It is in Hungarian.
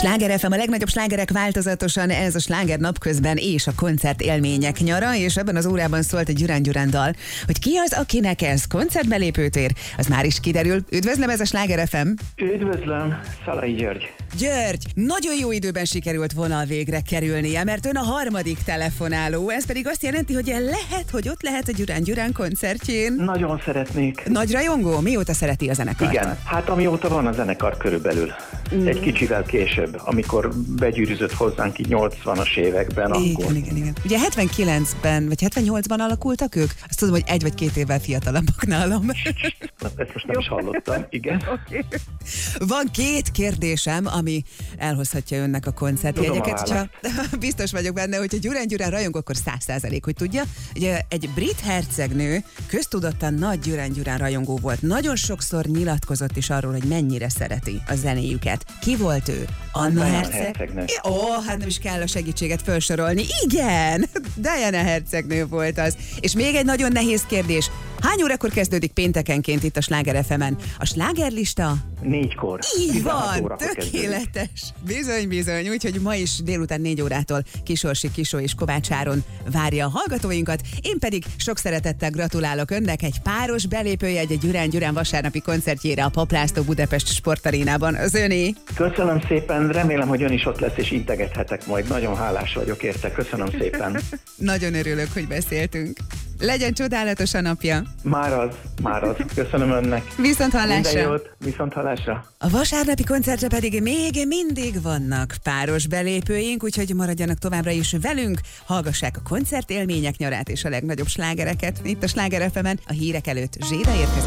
Sláger FM, a legnagyobb slágerek változatosan, ez a sláger napközben és a koncert élmények nyara, és ebben az órában szólt egy Gyurán Gyurán dal, hogy ki az, akinek ez koncertbelépőtér, az már is kiderül. Üdvözlöm, ez a Sláger FM. Üdvözlöm, Szalai György. György, nagyon jó időben sikerült volna végre kerülnie, mert ön a harmadik telefonáló, ez pedig azt jelenti, hogy lehet, hogy ott lehet a Gyurán Gyurán koncertjén. Nagyon szeretnék. Nagy rajongó? Mióta szereti a zenekart? Igen, hát amióta van a zenekar körülbelül. Egy kicsivel később, amikor begyűrűzött hozzánk így 80-as években. Akkor. Igen. Ugye 79-ben, vagy 78-ban alakultak ők? Azt tudom, hogy 1 vagy 2 évvel fiatalabbak nálam. Ezt most nem is hallottam, igen. Okay. Van 2 kérdésem, ami elhozhatja önnek a koncertjegyeket. Biztos vagyok benne, hogyha Gyurán Gyurán rajong, akkor 100%, hogy tudja. Ugye egy brit hercegnő köztudottan nagy Gyurán Gyurán rajongó volt. Nagyon sokszor nyilatkozott is arról, hogy mennyire szereti a zenéjüket. Ki volt ő? Anna hercegnő? Hát nem is kell a segítséget felsorolni. Igen! Diana hercegnő volt az. És még egy nagyon nehéz kérdés. Hány órakor kezdődik péntekenként itt a Sláger FM-en? A slágerlista? 4-kor. Így van, tökéletes. Bizony, úgyhogy ma is délután 4 órától Kisorsi Kisó és Kovács Áron várja a hallgatóinkat. Én pedig sok szeretettel gratulálok önnek egy páros belépőjegy egy Gyurán Gyurán vasárnapi koncertjére a Paplászló Budapest Sportarénában. Az öné. Köszönöm szépen, remélem, hogy ön is ott lesz és integethetek majd. Nagyon hálás vagyok érte, köszönöm szépen. Nagyon örülök, hogy beszéltünk. Legyen csodálatos a napja. Már az. Köszönöm önnek. Viszonthallásra. Minden jót, viszonthallásra. A vasárnapi koncertre pedig még mindig vannak páros belépőink, úgyhogy maradjanak továbbra is velünk, hallgassák a koncertélmények nyarát és a legnagyobb slágereket itt a Sláger FM-en. A hírek előtt Zséda érkezik.